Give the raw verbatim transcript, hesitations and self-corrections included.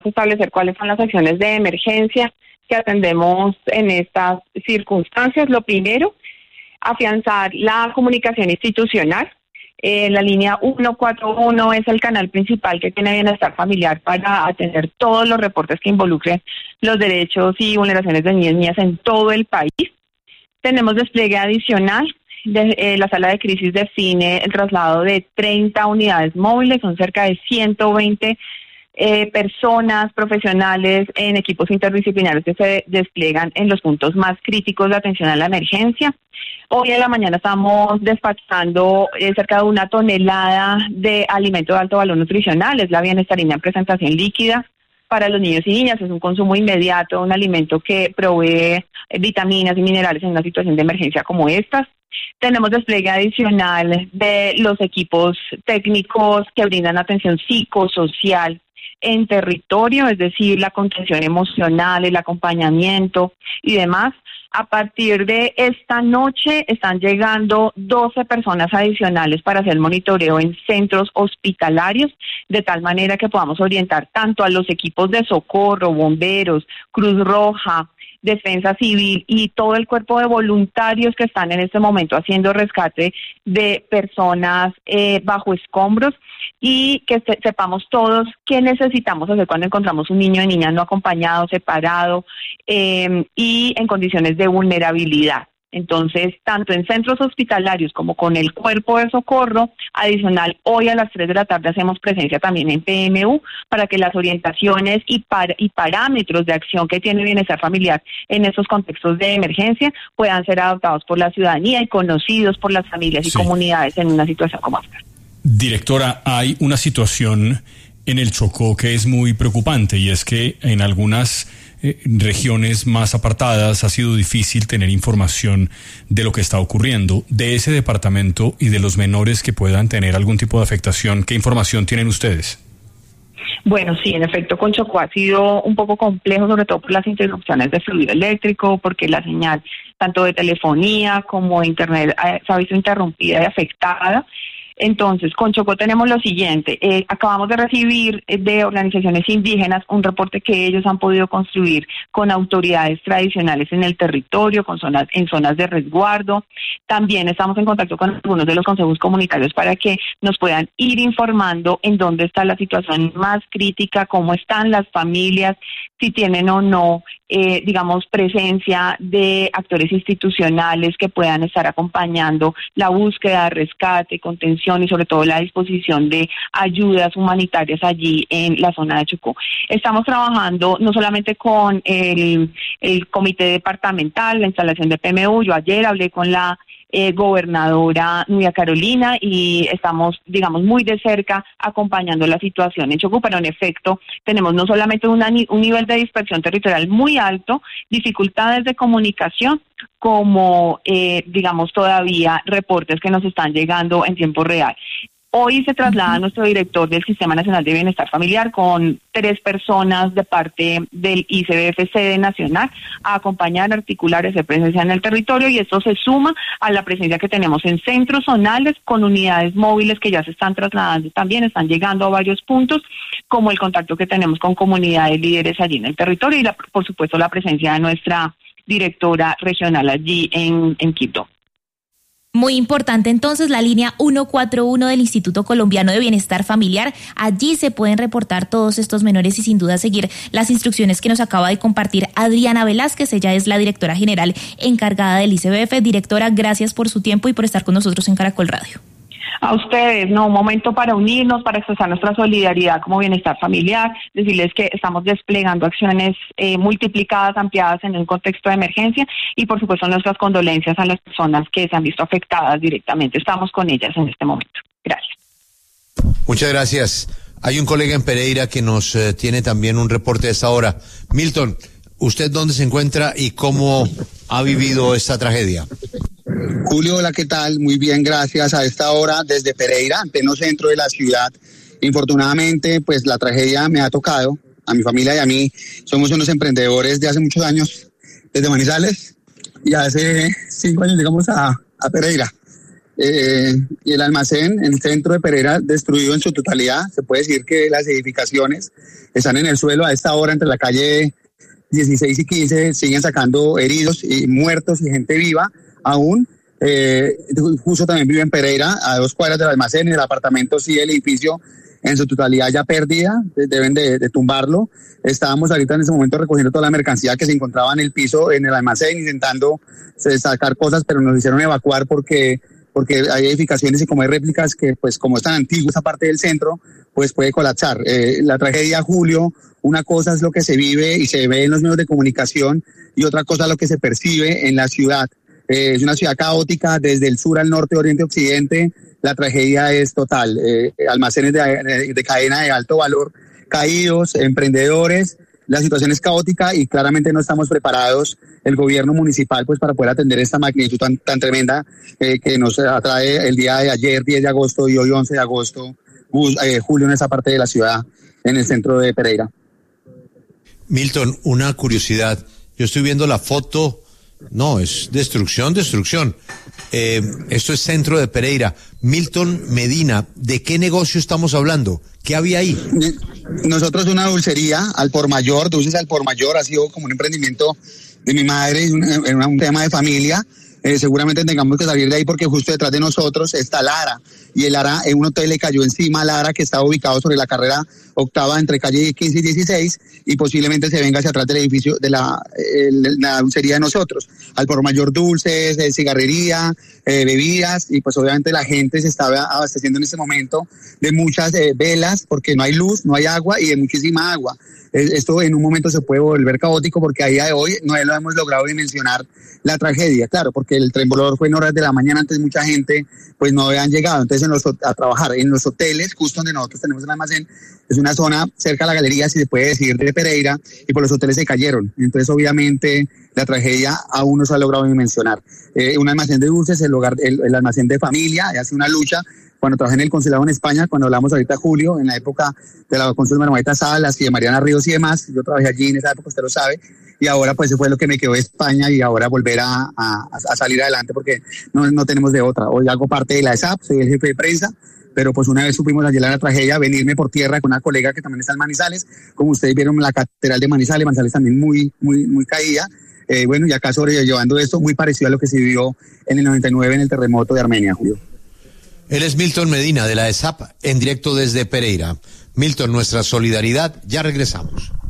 establecer cuáles son las acciones de emergencia que atendemos en estas circunstancias. Lo primero, afianzar la comunicación institucional. Eh, la línea ciento cuarenta y uno es el canal principal que tiene Bienestar Familiar para atender todos los reportes que involucren los derechos y vulneraciones de niños y niñas en todo el país. Tenemos despliegue adicional. De, eh, la sala de crisis define el traslado de treinta unidades móviles, son cerca de ciento veinte eh, personas profesionales en equipos interdisciplinarios que se despliegan en los puntos más críticos de atención a la emergencia. Hoy en la mañana estamos despachando eh, cerca de una tonelada de alimento de alto valor nutricional, es la Bienestarina en presentación líquida para los niños y niñas, es un consumo inmediato, un alimento que provee eh, vitaminas y minerales en una situación de emergencia como estas. Tenemos despliegue adicional de los equipos técnicos que brindan atención psicosocial en territorio, es decir, la contención emocional, el acompañamiento y demás. A partir de esta noche están llegando doce personas adicionales para hacer monitoreo en centros hospitalarios, de tal manera que podamos orientar tanto a los equipos de socorro, bomberos, Cruz Roja, Defensa Civil y todo el cuerpo de voluntarios que están en este momento haciendo rescate de personas eh, bajo escombros, y que se, sepamos todos qué necesitamos hacer cuando encontramos un niño o niña no acompañado, separado eh, y en condiciones de vulnerabilidad. Entonces, tanto en centros hospitalarios como con el cuerpo de socorro, adicional, hoy a las tres de la tarde hacemos presencia también en P M U para que las orientaciones y, par y parámetros de acción que tiene Bienestar Familiar en estos contextos de emergencia puedan ser adoptados por la ciudadanía y conocidos por las familias y sí. comunidades en una situación como esta. Directora, hay una situación en el Chocó que es muy preocupante, y es que en algunas eh, regiones más apartadas ha sido difícil tener información de lo que está ocurriendo. De ese departamento y de los menores que puedan tener algún tipo de afectación, ¿qué información tienen ustedes? Bueno, sí, en efecto, con Chocó ha sido un poco complejo, sobre todo por las interrupciones de fluido eléctrico, porque la señal tanto de telefonía como de internet eh, se ha visto interrumpida y afectada. Entonces, con Chocó tenemos lo siguiente, eh, acabamos de recibir eh, de organizaciones indígenas un reporte que ellos han podido construir con autoridades tradicionales en el territorio, con zonas, en zonas de resguardo. También estamos en contacto con algunos de los consejos comunitarios para que nos puedan ir informando en dónde está la situación más crítica, cómo están las familias, si tienen o no, eh, digamos, presencia de actores institucionales que puedan estar acompañando la búsqueda, rescate, contención y sobre todo la disposición de ayudas humanitarias allí en la zona de Chocó. Estamos trabajando no solamente con el, el comité departamental, la instalación de P M U. Yo ayer hablé con la eh, gobernadora Nubia Carolina y estamos, digamos, muy de cerca acompañando la situación en Chocó, pero en efecto tenemos no solamente una, un nivel de dispersión territorial muy alto, dificultades de comunicación, como, eh, digamos, todavía reportes que nos están llegando en tiempo real. Hoy se traslada uh-huh. nuestro director del Sistema Nacional de Bienestar Familiar con tres personas de parte del I C B F sede nacional a acompañar, articular esa presencia en el territorio, y esto se suma a la presencia que tenemos en centros zonales con unidades móviles que ya se están trasladando también, están llegando a varios puntos, como el contacto que tenemos con comunidades líderes allí en el territorio y, la, por supuesto, la presencia de nuestra directora regional allí en, en Quito. Muy importante entonces la línea ciento cuarenta y uno del Instituto Colombiano de Bienestar Familiar. Allí se pueden reportar todos estos menores y sin duda seguir las instrucciones que nos acaba de compartir Adriana Velázquez. Ella es la directora general encargada del I C B F. Directora, gracias por su tiempo y por estar con nosotros en Caracol Radio. A ustedes, no, un momento para unirnos, para expresar nuestra solidaridad como Bienestar Familiar, decirles que estamos desplegando acciones eh, multiplicadas, ampliadas en un contexto de emergencia, y por supuesto nuestras condolencias a las personas que se han visto afectadas directamente. Estamos con ellas en este momento. Gracias. Muchas gracias. Hay un colega en Pereira que nos eh, tiene también un reporte de esta hora. Milton, ¿usted dónde se encuentra y cómo ha vivido esta tragedia? Julio, hola, ¿qué tal? Muy bien, gracias. A esta hora desde Pereira, en pleno centro de la ciudad. Infortunadamente, pues la tragedia me ha tocado a mi familia y a mí. Somos unos emprendedores de hace muchos años, desde Manizales, y hace cinco años llegamos a, a Pereira. Eh, y el almacén en el centro de Pereira destruido en su totalidad. Se puede decir que las edificaciones están en el suelo a esta hora entre la calle dieciséis y quince, siguen sacando heridos y muertos y gente viva aún. Eh, justo también vive en Pereira, a dos cuadras del almacén, y el apartamento sí, el edificio en su totalidad ya perdida, deben de, de tumbarlo. Estábamos ahorita en ese momento recogiendo toda la mercancía que se encontraba en el piso, en el almacén, intentando sacar cosas, pero nos hicieron evacuar porque, porque hay edificaciones y como hay réplicas que, pues como es tan antigua esa parte del centro, pues puede colapsar. Eh, la tragedia, Julio, una cosa es lo que se vive y se ve en los medios de comunicación y otra cosa es lo que se percibe en la ciudad. Eh, es una ciudad caótica desde el sur al norte, oriente, occidente. La tragedia es total. Eh, almacenes de, de cadena de alto valor caídos, emprendedores. La situación es caótica y claramente no estamos preparados, el gobierno municipal, pues para poder atender esta magnitud tan, tan tremenda eh, que nos atrae el día de ayer, diez de agosto, y hoy once de agosto, eh, Julio, en esa parte de la ciudad, en el centro de Pereira. Milton, una curiosidad. Yo estoy viendo la foto. No, es destrucción, destrucción. Eh, esto es centro de Pereira. Milton Medina, ¿de qué negocio estamos hablando? ¿Qué había ahí? Nosotros una dulcería al por mayor, dulces al por mayor, ha sido como un emprendimiento de mi madre, es un, un tema de familia. Eh, seguramente tengamos que salir de ahí porque justo detrás de nosotros está Lara, y el Lara, en un hotel le cayó encima a Lara, que estaba ubicado sobre la carrera octava entre calle quince y dieciséis, y posiblemente se venga hacia atrás del edificio de la, el, la dulcería de nosotros. Al por mayor, dulces, eh, cigarrería, eh, bebidas, y pues obviamente la gente se estaba abasteciendo en este momento de muchas eh, velas, porque no hay luz, no hay agua y de muchísima agua. Esto en un momento se puede volver caótico porque a día de hoy no lo hemos logrado dimensionar la tragedia, claro, porque el temblor fue en horas de la mañana, antes mucha gente pues no habían llegado, entonces en los, a trabajar en los hoteles, justo donde nosotros tenemos el almacén, es una zona cerca a la galería, si se puede decir, de Pereira, y por los hoteles se cayeron, entonces obviamente la tragedia aún no se ha logrado dimensionar. Eh, un almacén de dulces, el, hogar, el, el almacén de familia, hace una lucha. Cuando trabajé en el consulado en España, cuando hablamos ahorita Julio, en la época de la cónsul Margarita Salas y de Mariana Ríos y demás, yo trabajé allí en esa época, usted lo sabe, y ahora pues eso fue lo que me quedó de España, y ahora volver a, a, a salir adelante porque no, no tenemos de otra. Hoy hago parte de la E S A P, soy el jefe de prensa, pero pues una vez supimos ayer la tragedia, venirme por tierra con una colega que también está en Manizales, como ustedes vieron la catedral de Manizales, Manizales también muy, muy, muy caída. Eh, bueno, y acá sobrellevando esto muy parecido a lo que se vivió en el noventa y nueve en el terremoto de Armenia, Julio. Él es Milton Medina de la E S A P, en directo desde Pereira. Milton, nuestra solidaridad, ya regresamos.